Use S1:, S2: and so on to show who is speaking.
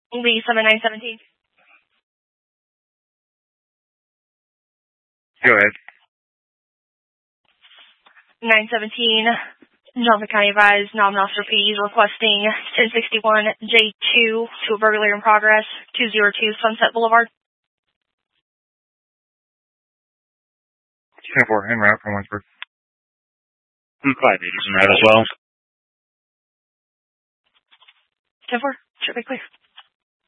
S1: Lee 7917.
S2: Go ahead.
S1: 917, Johnson County advised, Nominal Officer P is requesting 1061 J2 to a burglary in progress, 202 Sunset Boulevard.
S2: 10-4, en route from Winsburg.
S3: 580 en route as well.
S1: 10-4, should be clear.